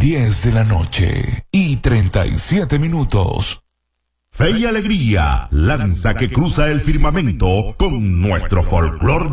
10 de la noche y 37 minutos. Fe y alegría, lanza que cruza el firmamento con nuestro folclor